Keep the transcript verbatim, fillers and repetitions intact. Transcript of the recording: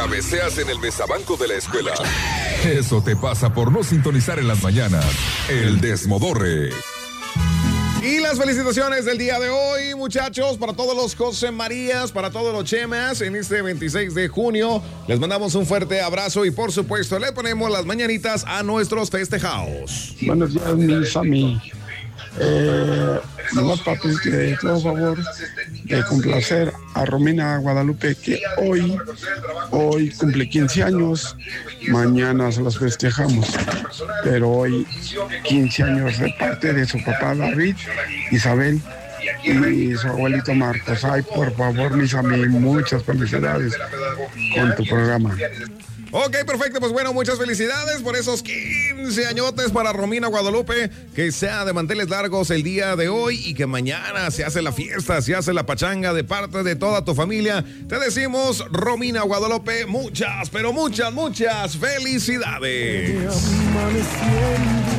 cabeceas en el mesabanco de la escuela. Eso te pasa por no sintonizar en las mañanas El Desmodorre. Y las felicitaciones del día de hoy, muchachos, para todos los José Marías, para todos los Chemas, en este veintiséis de junio. Les mandamos un fuerte abrazo y, por supuesto, le ponemos las mañanitas a nuestros festejados. Buenos días, mis amigos. Eh, nomás para pedirte de todo favor de complacer a Romina Guadalupe, que hoy, hoy cumple quince años, mañana se los festejamos, pero hoy quince años de parte de su papá David, Isabel y su abuelito Marcos. Ay, por favor, mis amigos, muchas felicidades con tu programa. Ok, perfecto, pues bueno, muchas felicidades por esos quince añotes para Romina Guadalupe, que sea de manteles largos el día de hoy y que mañana se hace la fiesta, se hace la pachanga de parte de toda tu familia. Te decimos, Romina Guadalupe, muchas, pero muchas, muchas felicidades.